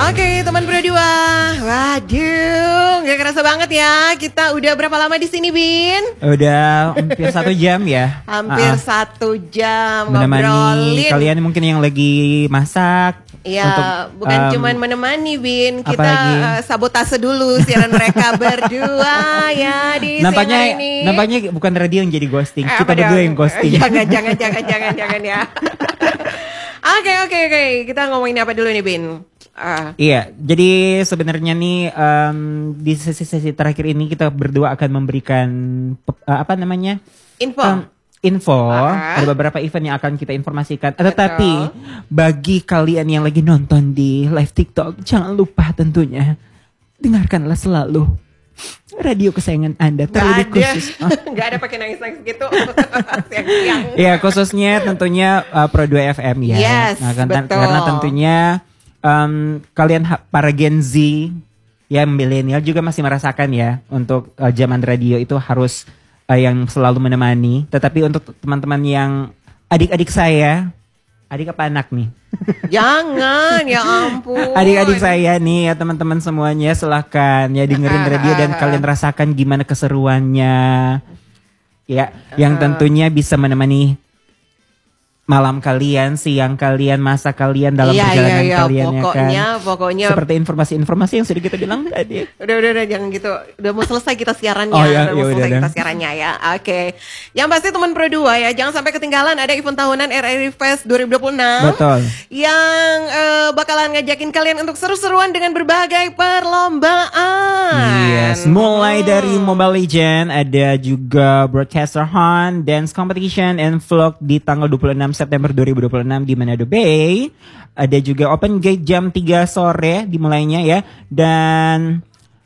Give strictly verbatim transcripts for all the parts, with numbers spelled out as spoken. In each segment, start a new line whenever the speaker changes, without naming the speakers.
Oke, teman berdua. Waduh, gak kerasa banget ya. Kita udah berapa lama di sini, Bin?
Udah hampir satu jam ya.
Hampir uh-uh. satu jam
menemani
ngobrolin.
Kalian mungkin yang lagi masak.
Iya,
untuk,
bukan
um,
cuman menemani, Bin. Kita uh, sabotase dulu siaran mereka berdua ya di
nampaknya,
siang ini.
Nampaknya bukan radio yang jadi ghosting,
eh,
kita berdua yang ghosting.
Jangan, jangan, jangan, jangan, jangan ya. Oke, oke, oke. Kita ngomongin apa dulu nih, Bin? Uh.
Iya, jadi sebenarnya nih um, di sesi-sesi terakhir ini kita berdua akan memberikan uh, apa namanya
info,
um, info.
Uh.
Ada beberapa event yang akan kita informasikan. Uh, tetapi bagi kalian yang lagi nonton di live TikTok, jangan lupa tentunya dengarkanlah selalu radio kesayangan Anda terlebih khusus.
Gak ada pakai nangis-nangis gitu.
Iya, khususnya tentunya uh, Pro dua F M ya.
Yes,
nah, karena,
betul.
karena tentunya Um, kalian para Gen Z ya, milenial juga masih merasakan ya untuk uh, zaman radio itu harus uh, yang selalu menemani. Tetapi untuk teman-teman yang adik-adik saya, adik apa anak nih?
Jangan, ya ampun.
Adik-adik saya nih ya, teman-teman semuanya, silahkan ya dengerin radio dan kalian rasakan gimana keseruannya. Ya, yang tentunya bisa menemani malam kalian, siang kalian, masa kalian dalam
iya,
perjalanan
iya, iya.
kalian
pokoknya,
ya kan.
Pokoknya
seperti informasi-informasi yang sudah kita bilang tadi.
Udah, udah, udah, jangan gitu. Udah mau selesai kita siarannya.
Oh, ya,
udah mau
ya,
selesai
udah,
kita siarannya ya. Oke. Okay. Yang pasti teman Pro dua ya, jangan sampai ketinggalan ada event tahunan R R I Fest dua ribu dua puluh enam.
Betul.
Yang uh, bakalan ngajakin kalian untuk seru-seruan dengan berbagai perlombaan.
Yes, mulai hmm. dari Mobile Legends, ada juga Broadcaster Hunt, Dance Competition, and Vlog di tanggal dua puluh enam September dua ribu dua puluh enam di Manado Bay. Ada juga Open Gate jam tiga sore dimulainya ya. Dan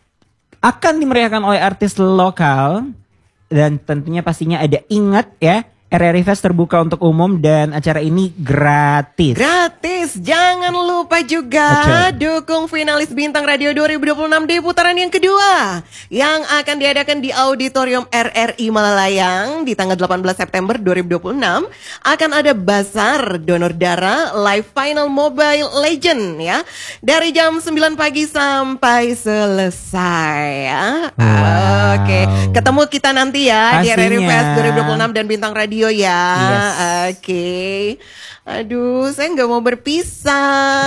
akan dimeriahkan oleh artis lokal. Dan tentunya pastinya ada Ingat ya, R R I Fest terbuka untuk umum dan acara ini gratis.
Gratis, jangan lupa juga okay. dukung finalis Bintang Radio dua ribu dua puluh enam di putaran yang kedua yang akan diadakan di Auditorium R R I Malalayang di tanggal delapan belas September dua ribu dua puluh enam. Akan ada bazar donor darah live final Mobile Legend ya, dari jam sembilan pagi sampai selesai ya.
Wow.
Oke, okay. Ketemu kita nanti ya pastinya. Di R R I Fest dua ribu dua puluh enam dan Bintang Radio ya.
Yes.
Oke. Okay. Aduh, saya nggak mau berpisah.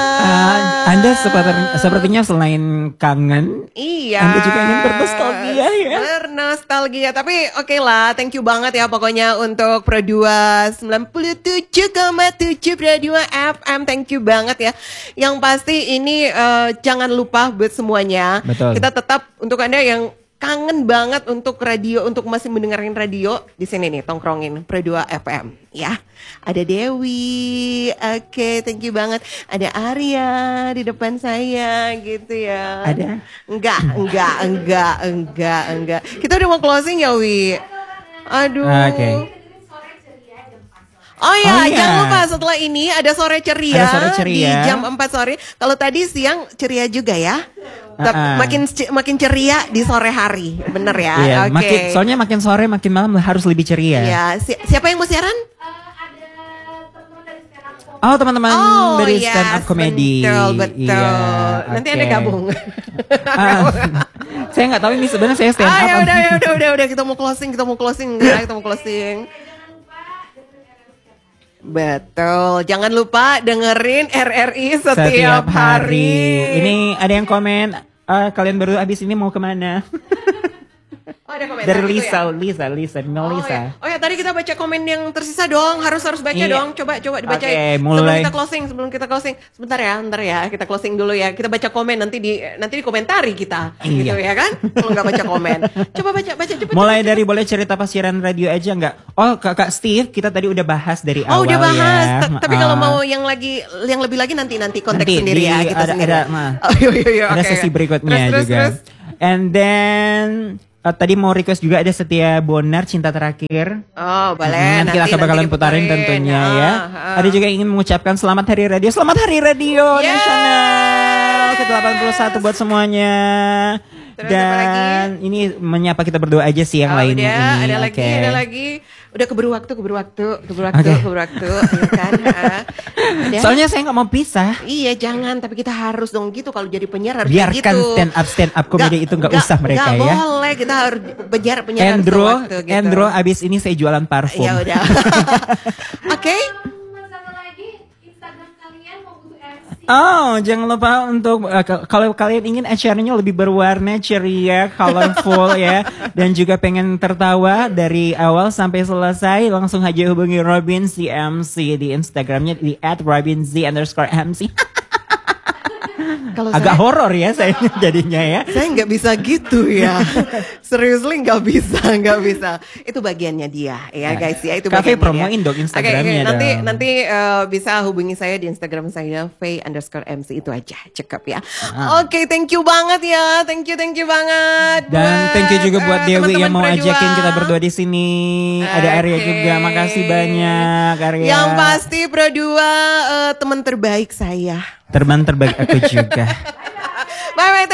Uh, anda sepertinya, sepertinya selain kangen,
iya,
Anda juga ingin bernostalgia ya.
Bernostalgia, tapi oke okay lah, thank you banget ya pokoknya untuk Pro dua sembilan puluh tujuh koma tujuh Pro dua F M, thank you banget ya. Yang pasti ini uh, jangan lupa buat semuanya.
Betul. Kita
tetap untuk Anda yang kangen banget untuk radio, untuk masih mendengarkan radio, di sini nih tongkrongin Pro dua F M ya. Ada Dewi, oke, okay, thank you banget. Ada Arya di depan saya gitu ya.
Ada?
Enggak, enggak, enggak, enggak, enggak. Kita udah mau closing ya, Wi. Aduh.
Oke. Okay.
Oh ya,
oh, iya.
jangan lupa setelah ini ada sore ceria,
ada sore ceria
di jam empat sore. Kalau tadi siang ceria juga ya. Uh-uh. Makin makin ceria di sore hari, bener ya?
Iya,
okay.
makin, soalnya makin sore makin malam harus lebih ceria.
Iya, si- siapa yang mau siaran?
Oh, teman-teman
oh,
dari
yes,
stand up comedy.
Betul, betul.
Iya,
nanti
okay.
Anda gabung.
uh, saya nggak tahu ini sebenarnya saya stand
ah,
up.
Ya udah, ya udah, udah, udah kita mau closing, kita mau closing, ya, kita mau closing. Betul, jangan lupa dengerin R R I setiap, setiap hari.
hari. Ini ada yang komen, uh, kalian baru abis ini mau kemana?
Oh, ada komentar
dari
gitu
Lisa,
ya?
Lisa, Lisa, Melisa.
Oh ya. oh ya, tadi kita baca komen yang tersisa dong, harus harus baca
iya.
dong, coba coba dibaca.
Okay,
mulai.
Sebelum
kita closing, sebelum kita closing, sebentar ya, ntar ya, kita closing dulu ya. Kita baca komen nanti di nanti di komentari kita, iya. gitu ya kan? Kalau nggak baca komen, coba baca baca coba.
Mulai
coba,
dari
coba.
boleh cerita pas siaran radio aja nggak? Oh, kakak Steve, kita tadi udah bahas dari
oh,
awal ya.
Oh udah bahas,
ya.
T- tapi uh, kalau mau yang lagi yang lebih lagi nanti nanti konteks
nanti
sendiri
di,
ya kita
ada,
sendiri.
Ada, ma,
oh, iya, iya, iya,
ada
okay.
sesi berikutnya
terus, terus,
juga.
Terus.
And then Uh, tadi mau request juga ada Setia Bonar Cinta Terakhir.
Oh boleh.
Hmm, nanti, nanti kita bakalan putarin tentunya ah, ya. Ah. Ada juga ingin mengucapkan selamat hari radio, selamat hari radio Yeay. Nasional ke delapan puluh satu buat semuanya.
Terus
dan ini menyapa kita berdua aja sih yang
oh,
lain
udah,
ini.
Ada lagi,
okay.
ada lagi. udah keburu waktu, keburu waktu, keburu waktu,
Okay.
keburu waktu, ya kan? Ha? Udah.
Soalnya saya nggak mau pisah.
Iya jangan, tapi kita harus dong gitu kalau jadi penyiar harus
Biarkan
kayak gitu.
stand up stand up komedi itu nggak usah mereka
gak
ya.
boleh, kita harus penyiar penyiar harus
Endro,
sewaktu gitu.
Endro, abis ini saya jualan parfum.
Ya udah. Oke.
Satu lagi, Instagram kalian mau butuh M C.
Oh, jangan lupa untuk uh, k- kalau kalian ingin acaranya lebih berwarna, ceria, colorful ya, dan juga pengen tertawa dari awal sampai selesai, langsung aja hubungi Robin Z M C di Instagramnya di at robin z underscore m c.
Kalau
Agak
saya,
horor ya saya jadinya ya.
saya nggak bisa gitu ya. Seriously nggak bisa, nggak bisa. Itu bagiannya dia, ya guys ya. Itu
Cafe
bagiannya
promoin
dia.
dong Instagramnya
Oke, oke, nanti
dong.
nanti eh, bisa hubungi saya di Instagram saya Faye underscore mc itu aja, cekap ya. Oke, thank you banget ya, thank you, thank you banget.
Dan
buat,
thank you juga buat
eh,
Dewi yang mau
teman-teman
ajakin
berdua.
kita berdua di sini. Ada Arya
Oke.
juga, makasih banyak Arya.
Yang pasti berdua eh, teman terbaik saya.
Teman terbaik aku juga.
Bye bye.